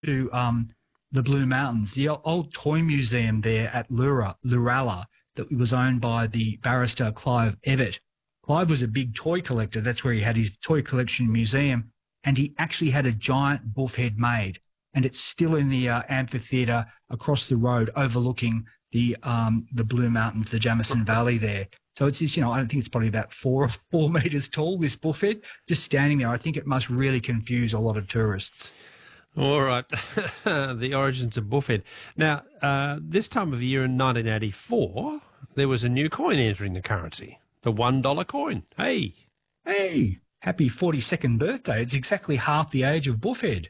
to the Blue Mountains, the old toy museum there at Lurala that was owned by the barrister Clive Evatt. Clive was a big toy collector. That's where he had his toy collection museum, and he actually had a giant buffhead made, and it's still in the amphitheatre across the road overlooking the Blue Mountains, the Jamison Valley there. So it's just, I don't think it's probably about 4 metres tall, this buffhead, just standing there. I think it must really confuse a lot of tourists. All right. The origins of buffhead. Now, this time of year in 1984, there was a new coin entering the currency, the $1 coin. Hey, happy 42nd birthday. It's exactly half the age of buffhead.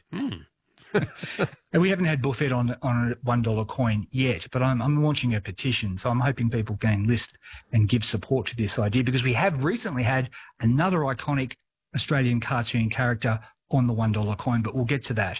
And we haven't had buffhead on a $1 coin yet, but I'm launching a petition, so I'm hoping people can enlist and give support to this idea, because we have recently had another iconic Australian cartoon character on the $1 coin, but we'll get to that.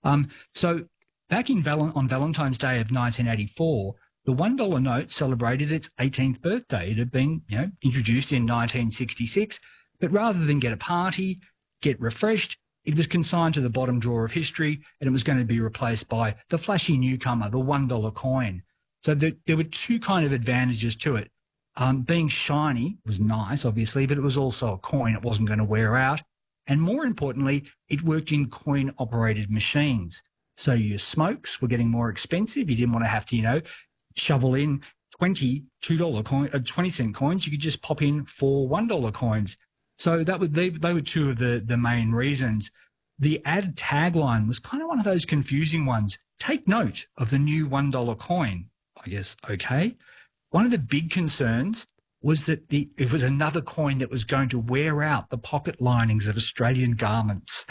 So back on Valentine's Day of 1984, the $1 note celebrated its 18th birthday. It had been, introduced in 1966, but rather than get a party, get refreshed, it was consigned to the bottom drawer of history, and it was going to be replaced by the flashy newcomer, the $1 coin. So there were two kind of advantages to it. Being shiny was nice, obviously, but it was also a coin. It wasn't going to wear out. And more importantly, it worked in coin-operated machines. So your smokes were getting more expensive. You didn't want to have to, shovel in 20 cent coins. You could just pop in 4 $1 coins. So they were two of the main reasons. The ad tagline was kind of one of those confusing ones. Take note of the new $1 coin. I guess, okay. One of the big concerns was that it was another coin that was going to wear out the pocket linings of Australian garments.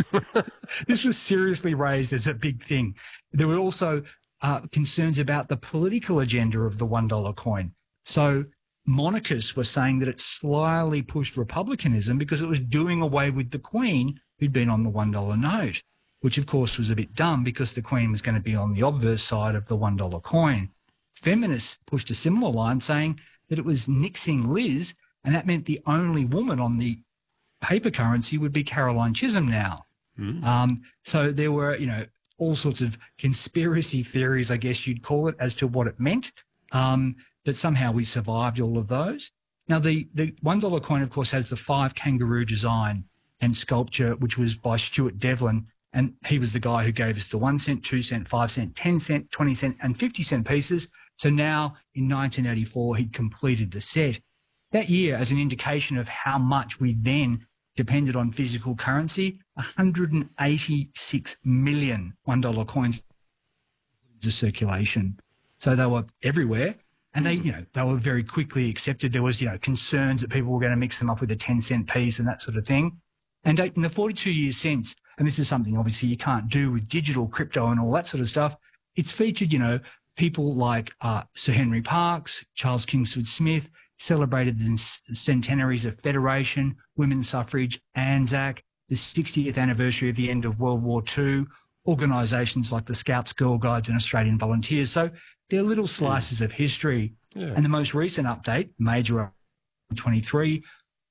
This was seriously raised as a big thing. There were also concerns about the political agenda of the $1 coin. So monarchists were saying that it slyly pushed republicanism because it was doing away with the Queen who'd been on the $1 note, which of course was a bit dumb because the Queen was going to be on the obverse side of the $1 coin. Feminists pushed a similar line saying that it was nixing Liz, and that meant the only woman on the paper currency would be Caroline Chisholm now. So there were, all sorts of conspiracy theories, I guess you'd call it, as to what it meant. But somehow we survived all of those. Now, the $1 coin, of course, has the 5 kangaroo design and sculpture, which was by Stuart Devlin, and he was the guy who gave us the 1 cent, 2 cent, 5 cent, 10 cent, 20 cent, and 50 cent pieces. So now, in 1984, he'd completed the set. That year, as an indication of how much we then depended on physical currency, 186 million $1 coins into circulation. So they were everywhere. And they were very quickly accepted. There was, concerns that people were going to mix them up with a 10-cent piece and that sort of thing. And in the 42 years since, and this is something obviously you can't do with digital crypto and all that sort of stuff, it's featured, people like Sir Henry Parkes, Charles Kingsford Smith, celebrated the centenaries of Federation, women's suffrage, Anzac, the 60th anniversary of the end of World War II, organisations like the Scouts, Girl Guides and Australian Volunteers. So they're little slices of history. Yeah. And the most recent update, major 23,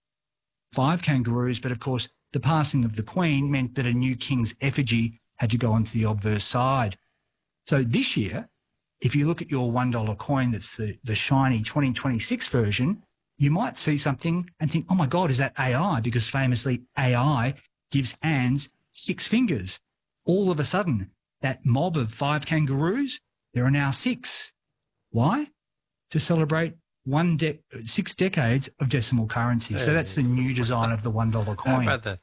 5 kangaroos, but of course the passing of the Queen meant that a new king's effigy had to go onto the obverse side. So this year, if you look at your $1 coin that's the shiny 2026 version, you might see something and think, oh my God, is that AI? Because famously AI gives hands 6 fingers. All of a sudden, that mob of 5 kangaroos, there are now 6. Why? To celebrate 6 decades of decimal currency. So that's the new design of the $1 coin. How about that?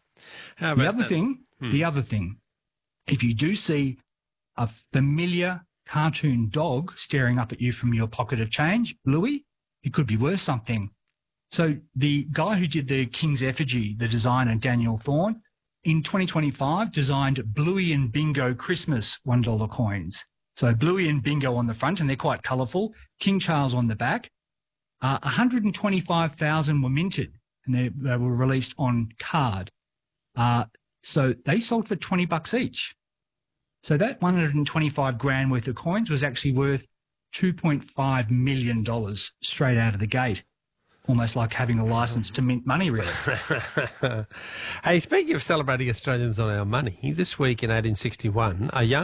The other thing, if you do see a familiar cartoon dog staring up at you from your pocket of change, Bluey, it could be worth something. So the guy who did the King's effigy, the designer Daniel Thorne, in 2025 designed Bluey and Bingo Christmas $1 coins. So Bluey and Bingo on the front, and they're quite colourful. King Charles on the back. 125,000 were minted, and they were released on card. So they sold for $20 each. So that 125 grand worth of coins was actually worth $2.5 million straight out of the gate. Almost like having a license to mint money, really. Hey, speaking of celebrating Australians on our money, this week in 1861, a young